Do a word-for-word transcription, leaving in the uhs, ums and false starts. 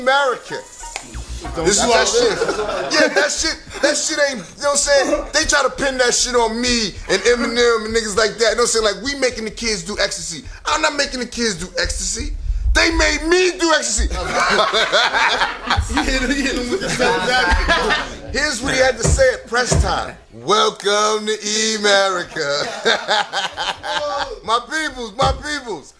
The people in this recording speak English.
America. This is that shit. Yeah, that shit, that shit ain't, you know what I'm saying? They try to pin that shit on me and Eminem and niggas like that. You know what I'm saying? Like, we making the kids do ecstasy. I'm not making the kids do ecstasy. They made me do ecstasy. Here's what he had to say at press time. Welcome to E-America. My peoples, my peoples.